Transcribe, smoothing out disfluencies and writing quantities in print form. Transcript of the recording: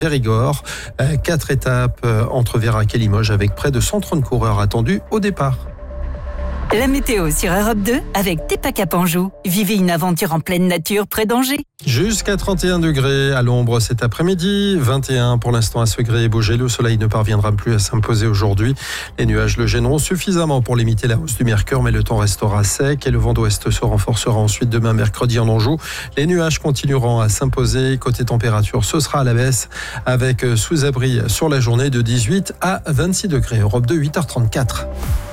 Périgord. 4 étapes entre Vérac et Limoges avec près de 130 coureurs attendus au départ. La météo sur Europe 2 avec Tepa-Cap Anjou. Vivez une aventure en pleine nature près d'Angers. Jusqu'à 31 degrés à l'ombre cet après-midi, 21 pour l'instant à Segré et Beaugé. Le soleil ne parviendra plus à s'imposer aujourd'hui. Les nuages le gêneront suffisamment pour limiter la hausse du mercure, mais le temps restera sec et le vent d'ouest se renforcera ensuite demain mercredi en Anjou. Les nuages continueront à s'imposer. Côté température, ce sera à la baisse avec sous-abri sur la journée de 18 à 26 degrés. Europe 2, 8h34.